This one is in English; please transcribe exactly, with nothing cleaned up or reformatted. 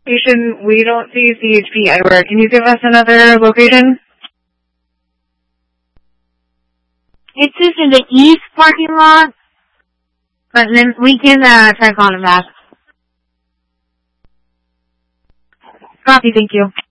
location, we don't see C H P anywhere. Can you give us another location? It's just in the east parking lot, but then we can uh, check on it back. Copy, thank you.